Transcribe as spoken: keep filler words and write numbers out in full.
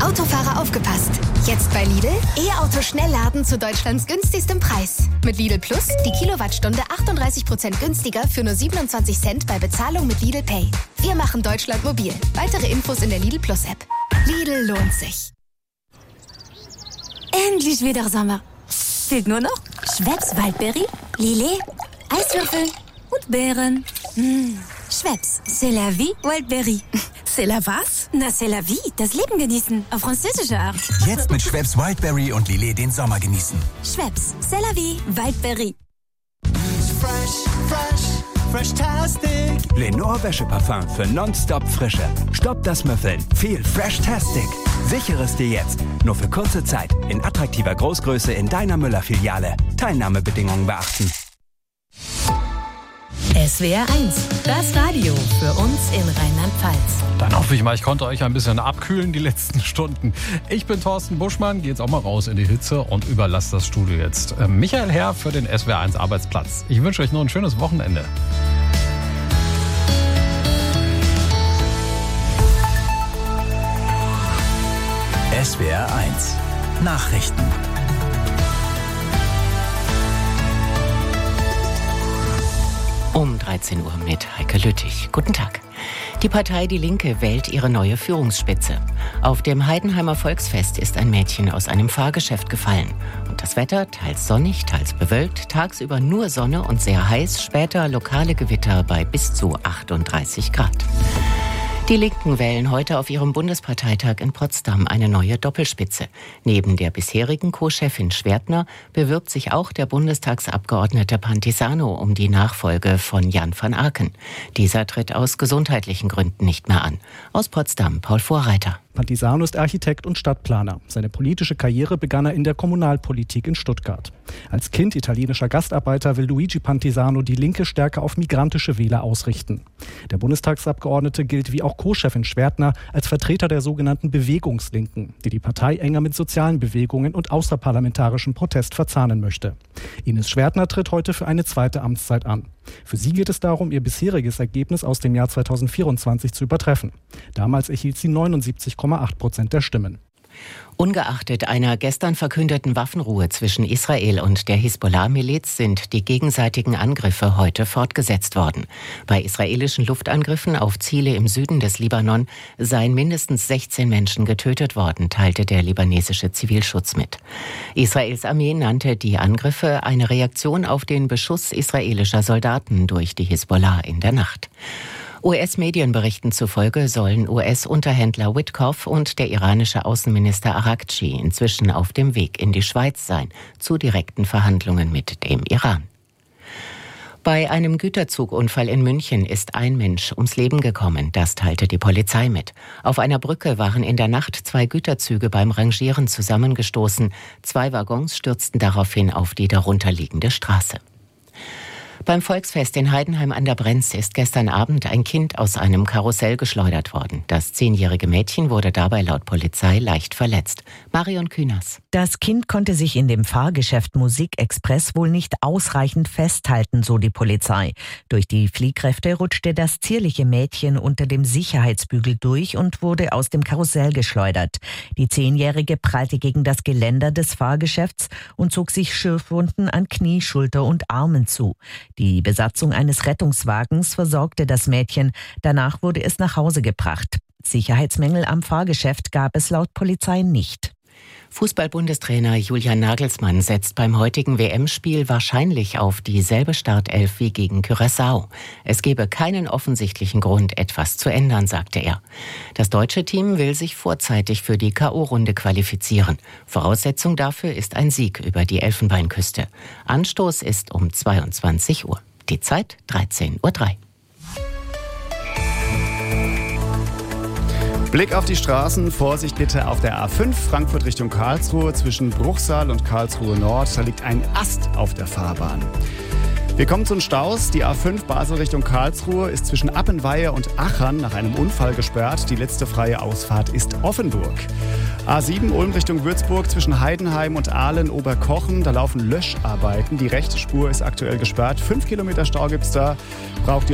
Autofahrer aufgepasst. Jetzt bei Lidl E-Auto Schnellladen zu Deutschlands günstigstem Preis. Mit Lidl Plus die Kilowattstunde achtunddreißig Prozent günstiger für nur siebenundzwanzig Cent bei Bezahlung mit Lidl Pay. Wir machen Deutschland mobil. Weitere Infos in der Lidl Plus App. Lidl lohnt sich. Endlich wieder Sommer. Fehlt nur noch Schweppes Waldberry, Lillet, Eiswürfel und Beeren. Mmh. Schweppes, c'est la vie, Wildberry. C'est la was? Na, c'est la vie, das Leben genießen, auf französische Art. Jetzt mit Schweppes Wildberry und Lillet den Sommer genießen. Schweppes, c'est la vie, Wildberry. Fresh, fresh, fresh-tastic. Lenore Wäscheparfum für nonstop Frische. Stopp das Müffeln. Viel Fresh-tastic. Sichere es dir jetzt. Nur für kurze Zeit. In attraktiver Großgröße in deiner Müller-Filiale. Teilnahmebedingungen beachten. S W R eins, das Radio für uns in Rheinland-Pfalz. Dann hoffe ich mal, ich konnte euch ein bisschen abkühlen die letzten Stunden. Ich bin Thorsten Buschmann, gehe jetzt auch mal raus in die Hitze und überlasse das Studio jetzt äh, Michael Herr für den S W R eins Arbeitsplatz. Ich wünsche euch noch ein schönes Wochenende. S W R eins Nachrichten. Um dreizehn Uhr mit Heike Lüttich. Guten Tag. Die Partei Die Linke wählt ihre neue Führungsspitze. Auf dem Heidenheimer Volksfest ist ein Mädchen aus einem Fahrgeschäft gefallen. Und das Wetter teils sonnig, teils bewölkt, tagsüber nur Sonne und sehr heiß, später lokale Gewitter bei bis zu achtunddreißig Grad. Die Linken wählen heute auf ihrem Bundesparteitag in Potsdam eine neue Doppelspitze. Neben der bisherigen Co-Chefin Schwertner bewirbt sich auch der Bundestagsabgeordnete Pantisano um die Nachfolge von Jan van Aken. Dieser tritt aus gesundheitlichen Gründen nicht mehr an. Aus Potsdam, Paul Vorreiter. Pantisano ist Architekt und Stadtplaner. Seine politische Karriere begann er in der Kommunalpolitik in Stuttgart. Als Kind italienischer Gastarbeiter will Luigi Pantisano die Linke stärker auf migrantische Wähler ausrichten. Der Bundestagsabgeordnete gilt wie auch Co-Chefin Schwertner als Vertreter der sogenannten Bewegungslinken, die die Partei enger mit sozialen Bewegungen und außerparlamentarischem Protest verzahnen möchte. Ines Schwertner tritt heute für eine zweite Amtszeit an. Für sie geht es darum, ihr bisheriges Ergebnis aus dem Jahr zweitausendvierundzwanzig zu übertreffen. Damals erhielt sie neunundsiebzig Komma acht Prozent der Stimmen. Ungeachtet einer gestern verkündeten Waffenruhe zwischen Israel und der Hisbollah-Miliz sind die gegenseitigen Angriffe heute fortgesetzt worden. Bei israelischen Luftangriffen auf Ziele im Süden des Libanon seien mindestens sechzehn Menschen getötet worden, teilte der libanesische Zivilschutz mit. Israels Armee nannte die Angriffe eine Reaktion auf den Beschuss israelischer Soldaten durch die Hisbollah in der Nacht. U S-Medienberichten zufolge sollen U S-Unterhändler Witkoff und der iranische Außenminister Araghchi inzwischen auf dem Weg in die Schweiz sein, zu direkten Verhandlungen mit dem Iran. Bei einem Güterzugunfall in München ist ein Mensch ums Leben gekommen, das teilte die Polizei mit. Auf einer Brücke waren in der Nacht zwei Güterzüge beim Rangieren zusammengestoßen. Zwei Waggons stürzten daraufhin auf die darunterliegende Straße. Beim Volksfest in Heidenheim an der Brenz ist gestern Abend ein Kind aus einem Karussell geschleudert worden. Das zehnjährige Mädchen wurde dabei laut Polizei leicht verletzt. Marion Künast. Das Kind konnte sich in dem Fahrgeschäft Musikexpress wohl nicht ausreichend festhalten, so die Polizei. Durch die Fliehkräfte rutschte das zierliche Mädchen unter dem Sicherheitsbügel durch und wurde aus dem Karussell geschleudert. Die Zehnjährige prallte gegen das Geländer des Fahrgeschäfts und zog sich Schürfwunden an Knie, Schulter und Armen zu. Die Besatzung eines Rettungswagens versorgte das Mädchen. Danach wurde es nach Hause gebracht. Sicherheitsmängel am Fahrgeschäft gab es laut Polizei nicht. Fußball-Bundestrainer Julian Nagelsmann setzt beim heutigen W M-Spiel wahrscheinlich auf dieselbe Startelf wie gegen Curaçao. Es gebe keinen offensichtlichen Grund, etwas zu ändern, sagte er. Das deutsche Team will sich vorzeitig für die K O-Runde qualifizieren. Voraussetzung dafür ist ein Sieg über die Elfenbeinküste. Anstoß ist um zweiundzwanzig Uhr. Die Zeit dreizehn Uhr drei. Blick auf die Straßen, Vorsicht bitte auf der A fünf, Frankfurt Richtung Karlsruhe, zwischen Bruchsal und Karlsruhe Nord, da liegt ein Ast auf der Fahrbahn. Wir kommen zu den Staus. Die A fünf Basel Richtung Karlsruhe ist zwischen Appenweier und Achern nach einem Unfall gesperrt. Die letzte freie Ausfahrt ist Offenburg. A sieben Ulm Richtung Würzburg zwischen Heidenheim und Aalen-Oberkochen. Da laufen Löscharbeiten. Die rechte Spur ist aktuell gesperrt. Fünf Kilometer Stau gibt's da. Braucht ihr